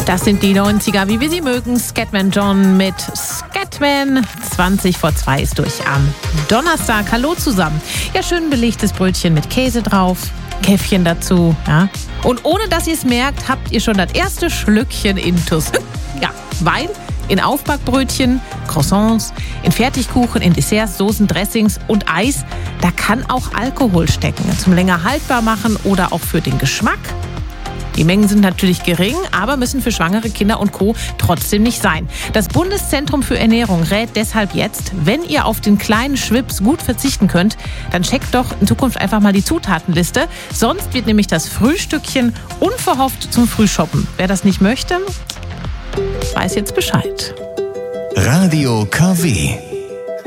Das sind die 90er, wie wir sie mögen. Scatman John mit Scatman. 2:20 ist durch am Donnerstag. Hallo zusammen. Ja, schön belegtes Brötchen mit Käse drauf. Käffchen dazu. Ja. Und ohne dass ihr es merkt, habt ihr schon das erste Schlückchen intus. Ja, weil in Aufbackbrötchen, Croissants, in Fertigkuchen, in Desserts, Soßen, Dressings und Eis, da kann auch Alkohol stecken. Zum länger haltbar machen oder auch für den Geschmack. Die Mengen sind natürlich gering, aber müssen für schwangere Kinder und Co. trotzdem nicht sein. Das Bundeszentrum für Ernährung rät deshalb jetzt, wenn ihr auf den kleinen Schwips gut verzichten könnt, dann checkt doch in Zukunft einfach mal die Zutatenliste. Sonst wird nämlich das Frühstückchen unverhofft zum Frühshoppen. Wer das nicht möchte, weiß jetzt Bescheid. Radio KW